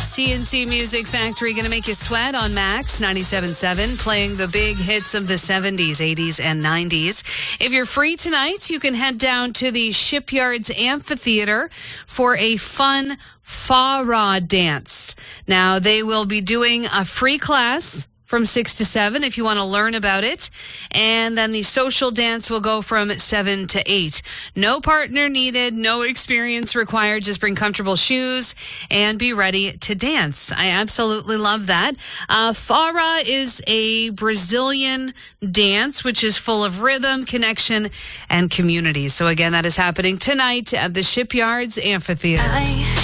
CNC Music Factory, going to make you sweat on Max 97.7, playing the big hits of the 70s, 80s, and 90s. If you're free tonight, you can head down to the Shipyards Amphitheater for a fun Fa-Ra dance. Now, they will be doing a free class from 6 to 7 if you want to learn about it. And then the social dance will go from 7 to 8. No partner needed, no experience required. Just bring comfortable shoes and be ready to dance. I absolutely love that. Fa-Ra is a Brazilian dance, which is full of rhythm, connection, and community. So again, that is happening tonight at the Shipyards Amphitheater.